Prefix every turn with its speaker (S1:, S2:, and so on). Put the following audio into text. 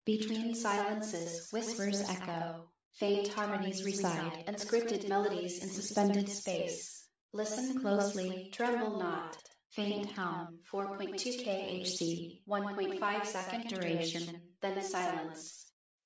S1: Between silences, whispers echo, faint harmonies reside, and scripted melodies in suspended space. Listen closely, tremble not. Faint hum, 4.2 kHz, 1.5 second duration, then silence.